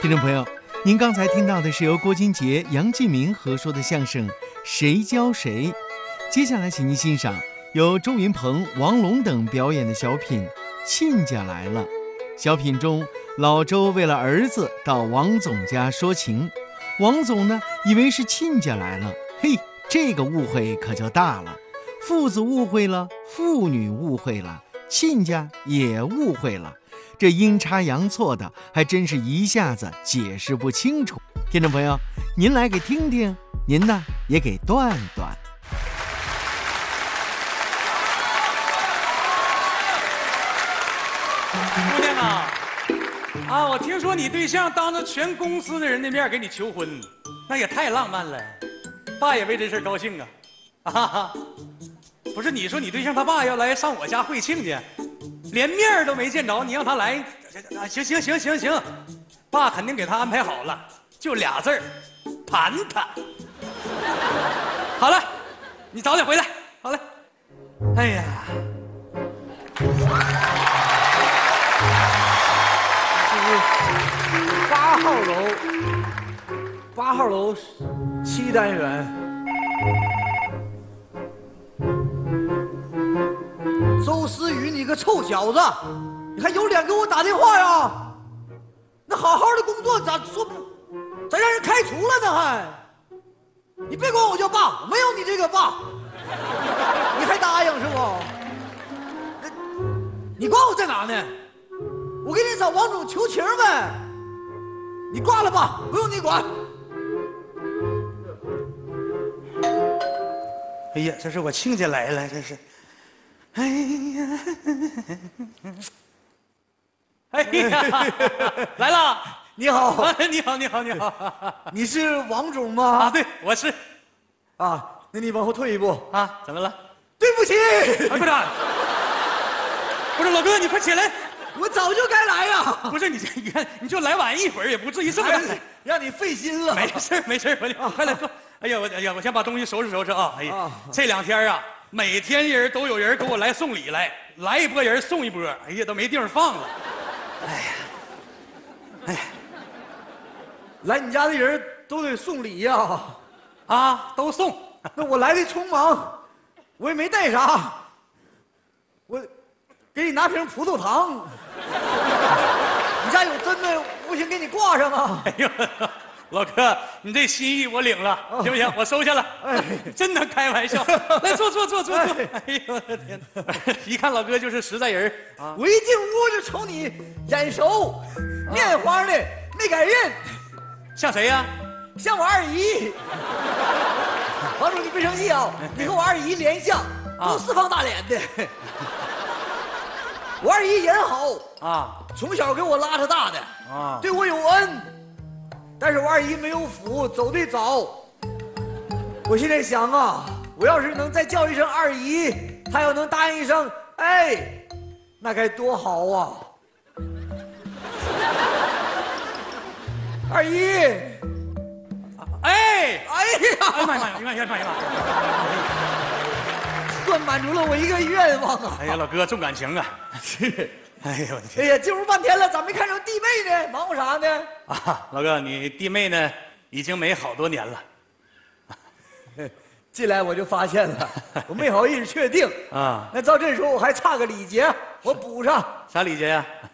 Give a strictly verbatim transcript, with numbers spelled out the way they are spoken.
听众朋友，您刚才听到的是由郭金杰、杨继明合说的相声《谁教谁》。接下来，请您欣赏由周云鹏、王龙等表演的小品《亲家来了》。小品中，老周为了儿子到王总家说情，王总呢以为是亲家来了，嘿，这个误会可就大了。父子误会了，父女误会了，亲家也误会了。这阴差阳错的，还真是一下子解释不清楚。听众朋友，您来给听听，您呢也给断断。 姑娘啊，啊，我听说你对象当着全公司的人的面给你求婚，那也太浪漫了，爸也为这事高兴啊！啊哈，不是你说你对象他爸要来上我家会庆去，连面都没见着，你让他来，啊，行行行行行，爸肯定给他安排好了，就俩字儿，盘他。好了，你早点回来，好嘞。哎呀。 八号楼，八号楼七单元。周思雨，你个臭小子，你还有脸给我打电话呀？那好好的工作咋说不，咋让人开除了呢？还，你别管我叫爸，我没有你这个爸，你还答应是不？你管我在哪呢？我给你找王总求情呗，你挂了吧，不用你管。 哎呀，这是我亲家来了，这是。哎呀，哎呀，来了！ 你好， 你好，你好，你好， 你是王总吗？ 啊，对，我是。 啊，那你往后退一步啊，怎么了？ 对不起， 哎，不是，不是老哥，你快起来。 我早就该来呀！ 不是你这，你看你就来晚一会儿，也不至于这么晚， 让你费心了。 没事没事，我快来坐。哎呀，我哎呀，我先把东西收拾收拾啊！哎呀，这两天啊，每天人都有人给我来送礼来，来一波人送一波，哎呀，都没地方放了。哎呀，哎呀， 来你家的人都得送礼呀！ 啊，都送。 那我来的匆忙，我也没带啥，我给你拿瓶葡萄糖。你家有针的，不行给你挂上啊！ 哎呦，老哥，你这心意我领了，行不行？我收下了。哎，真能开玩笑。来坐坐坐坐坐。哎呦我的天哪！一看老哥就是实在人啊！ 我一进屋就瞅你眼熟，面黄的，没敢认。 像谁呀？ 像我二姨。王总，你别生气啊！你和我二姨脸像，都四方大脸的。我二姨人好啊，从小给我拉扯大的啊，对我有恩。但是我二姨没有福，走得早。我现在想啊，我要是能再叫一声二姨，她要能答应一声哎，那该多好啊！二姨， 哎哎呀， 哎呀妈呀，哎呀妈呀， 算满足了我一个愿望啊！ 哎呀，老哥重感情啊！ 是， 哎呀我的天！ 哎呀，进屋半天了，咋没看着弟妹呢？忙活啥呢？ 啊，老哥，你弟妹呢？已经没好多年了。 进来我就发现了，我没好意思确定啊。 那照这说，我还差个礼节，我补上。 啥礼节呀？